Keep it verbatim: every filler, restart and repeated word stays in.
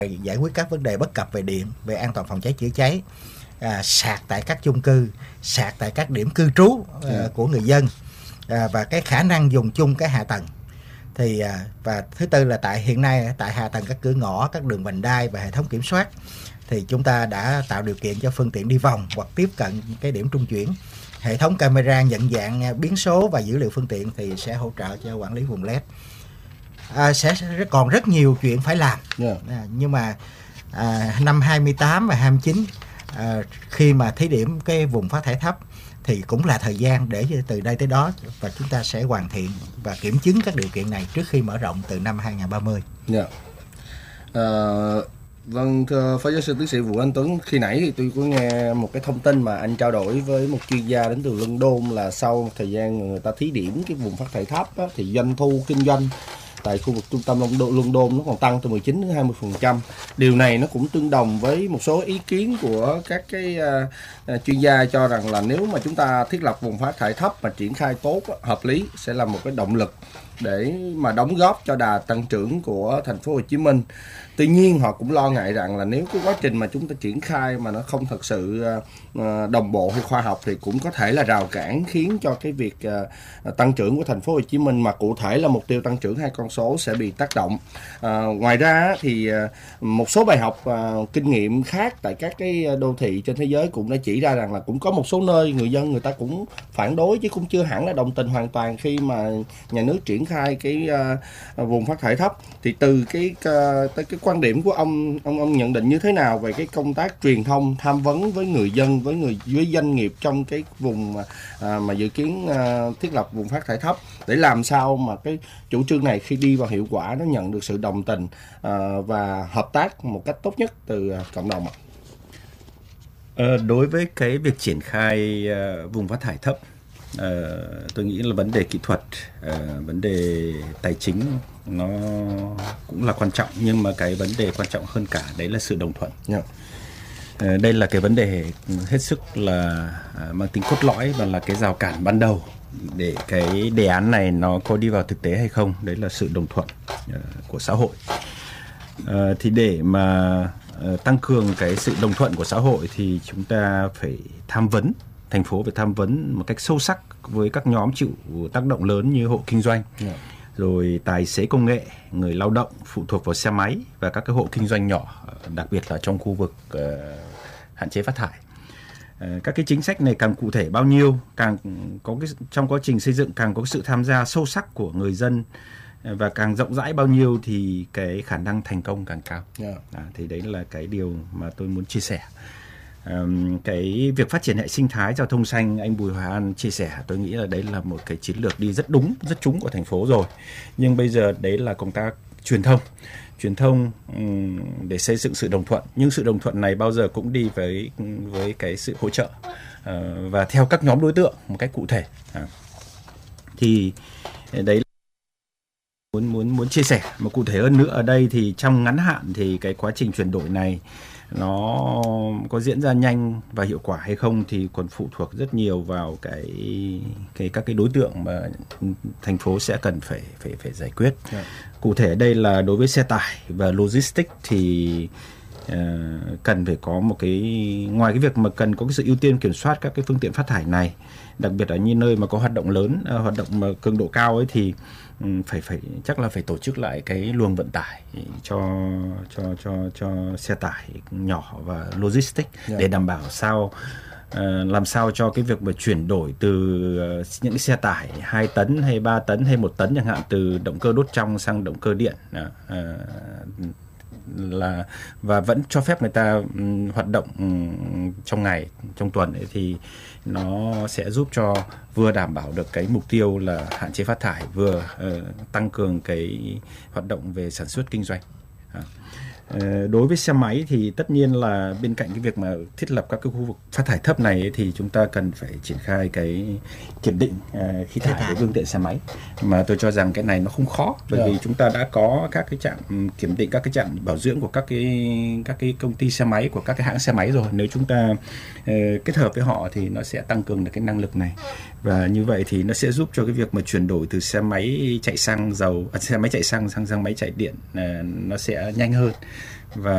giải quyết các vấn đề bất cập về điện, về an toàn phòng cháy chữa cháy, à, sạc tại các chung cư, sạc tại các điểm cư trú à, yeah. của người dân, à, và cái khả năng dùng chung cái hạ tầng. Thì à, và thứ tư là tại hiện nay tại hạ tầng các cửa ngõ, các đường vành đai và hệ thống kiểm soát thì chúng ta đã tạo điều kiện cho phương tiện đi vòng hoặc tiếp cận cái điểm trung chuyển. Hệ thống camera nhận dạng biến số và dữ liệu phương tiện thì sẽ hỗ trợ cho quản lý vùng led. À, sẽ còn rất nhiều chuyện phải làm, yeah. à, nhưng mà à, năm hai mươi tám và hai mươi chín à, khi mà thí điểm cái vùng phát thải thấp thì cũng là thời gian để từ đây tới đó và chúng ta sẽ hoàn thiện và kiểm chứng các điều kiện này trước khi mở rộng từ năm hai không ba không. Yeah. Uh... Vâng, thưa Phó Giáo sư Tiến sĩ Vũ Anh Tuấn, khi nãy thì tôi có nghe một cái thông tin mà anh trao đổi với một chuyên gia đến từ London là sau một thời gian người ta thí điểm cái vùng phát thải thấp á, thì doanh thu kinh doanh tại khu vực trung tâm London nó còn tăng từ mười chín đến hai mươi phần trăm. Điều này nó cũng tương đồng với một số ý kiến của các cái uh, chuyên gia cho rằng là nếu mà chúng ta thiết lập vùng phát thải thấp mà triển khai tốt, hợp lý sẽ là một cái động lực để mà đóng góp cho đà tăng trưởng của thành phố Hồ Chí Minh. Tuy nhiên họ cũng lo ngại rằng là nếu cái quá trình mà chúng ta triển khai mà nó không thật sự uh, đồng bộ hay khoa học thì cũng có thể là rào cản khiến cho cái việc uh, tăng trưởng của thành phố Hồ Chí Minh, mà cụ thể là mục tiêu tăng trưởng hai con số sẽ bị tác động. Uh, ngoài ra thì uh, một số bài học uh, kinh nghiệm khác tại các cái đô thị trên thế giới cũng đã chỉ ra rằng là cũng có một số nơi người dân người ta cũng phản đối chứ cũng chưa hẳn là đồng tình hoàn toàn khi mà nhà nước triển khai cái uh, vùng phát thải thấp. Thì từ cái uh, tới cái quan điểm của ông ông ông nhận định như thế nào về cái công tác truyền thông tham vấn với người dân, với người với doanh nghiệp trong cái vùng mà, à, mà dự kiến à, thiết lập vùng phát thải thấp, để làm sao mà cái chủ trương này khi đi vào hiệu quả nó nhận được sự đồng tình à, và hợp tác một cách tốt nhất từ à, cộng đồng ạ? Ờ, đối với cái việc triển khai uh, vùng phát thải thấp, uh, tôi nghĩ là vấn đề kỹ thuật, uh, vấn đề tài chính nó cũng là quan trọng, nhưng mà cái vấn đề quan trọng hơn cả đấy là sự đồng thuận. Yeah. Uh, đây là cái vấn đề hết sức là uh, mang tính cốt lõi và là cái rào cản ban đầu để cái đề án này nó có đi vào thực tế hay không. Đấy là sự đồng thuận uh, của xã hội. Uh, thì để mà uh, tăng cường cái sự đồng thuận của xã hội thì chúng ta phải tham vấn, thành phố phải tham vấn một cách sâu sắc với các nhóm chịu tác động lớn như hộ kinh doanh, yeah. rồi tài xế công nghệ, người lao động phụ thuộc vào xe máy và các cái hộ kinh doanh nhỏ, đặc biệt là trong khu vực uh, hạn chế phát thải. Uh, các cái chính sách này càng cụ thể bao nhiêu, càng có cái trong quá trình xây dựng càng có sự tham gia sâu sắc của người dân và càng rộng rãi bao nhiêu thì cái khả năng thành công càng cao. Yeah. À, thì đấy là cái điều mà tôi muốn chia sẻ. Um, cái việc phát triển hệ sinh thái giao thông xanh, anh Bùi Hoài An chia sẻ, tôi nghĩ là đấy là một cái chiến lược đi rất đúng, rất trúng của thành phố rồi. Nhưng bây giờ đấy là công tác truyền thông, truyền thông um, để xây dựng sự đồng thuận. Nhưng sự đồng thuận này bao giờ cũng đi với với cái sự hỗ trợ uh, và theo các nhóm đối tượng một cách cụ thể. À. Thì đấy là muốn muốn muốn chia sẻ mà cụ thể hơn nữa ở đây thì trong ngắn hạn thì cái quá trình chuyển đổi này nó có diễn ra nhanh và hiệu quả hay không thì còn phụ thuộc rất nhiều vào cái cái các cái đối tượng mà thành phố sẽ cần phải phải phải giải quyết. Yeah. Cụ thể ở đây là đối với xe tải và logistics thì uh, cần phải có một cái, ngoài cái việc mà cần có cái sự ưu tiên kiểm soát các cái phương tiện phát thải này, đặc biệt ở như nơi mà có hoạt động lớn, uh, hoạt động mà cường độ cao ấy thì phải phải chắc là phải tổ chức lại cái luồng vận tải cho cho cho cho xe tải nhỏ và logistics, yeah. để đảm bảo sao uh, làm sao cho cái việc mà chuyển đổi từ uh, những cái xe tải hai tấn hay ba tấn hay một tấn chẳng hạn, từ động cơ đốt trong sang động cơ điện uh, uh, là và vẫn cho phép người ta um, hoạt động um, trong ngày, trong tuần ấy, thì nó sẽ giúp cho vừa đảm bảo được cái mục tiêu là hạn chế phát thải, vừa uh, tăng cường cái hoạt động về sản xuất kinh doanh. À. Đối với xe máy thì tất nhiên là bên cạnh cái việc mà thiết lập các cái khu vực phát thải thấp này ấy, thì chúng ta cần phải triển khai cái kiểm định uh, khí thải của phương tiện xe máy, mà tôi cho rằng cái này nó không khó, bởi yeah. vì chúng ta đã có các cái trạm kiểm định, các cái trạm bảo dưỡng của các cái các cái công ty xe máy, của các cái hãng xe máy rồi. Nếu chúng ta uh, kết hợp với họ thì nó sẽ tăng cường được cái năng lực này, và như vậy thì nó sẽ giúp cho cái việc mà chuyển đổi từ xe máy chạy xăng dầu, à, xe máy chạy xăng sang sang máy chạy điện uh, nó sẽ nhanh hơn. Và